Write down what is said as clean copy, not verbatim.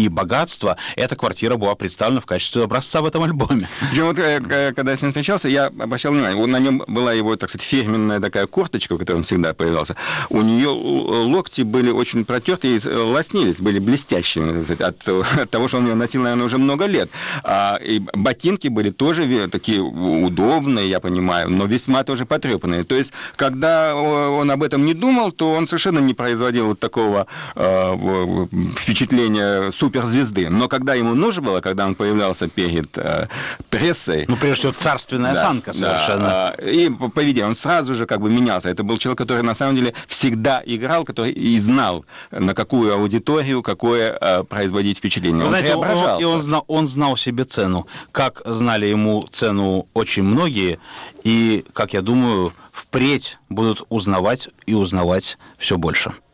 и богатства, эта квартира была представлена в качестве образца в этом альбоме. Причем вот, когда я с ним встречался, я обращал внимание, на нем была его, так сказать, фирменная такая курточка, в которой он всегда появлялся. У нее локти были очень протертые и лоснились, были блестящими, так сказать, от того, что он ее носил, наверное, уже много лет. И ботинки были тоже такие удобные, я понимаю, но весьма тоже потрепанные. То есть, когда он об этом не думал, то он совершенно не производил вот такого впечатления суперзвезды. Но когда ему нужно было, когда он появлялся перед прессой... Ну, прежде всего, царственная осанка совершенно. Да, и поведение, он сразу же как бы менялся. Это был человек, который на самом деле всегда играл, который и знал, на какую аудиторию, какое производить впечатление. Он знаете, преображался. он знал себе цену. Как знали ему цену очень многие, и, как я думаю, впредь будут узнавать и узнавать все больше.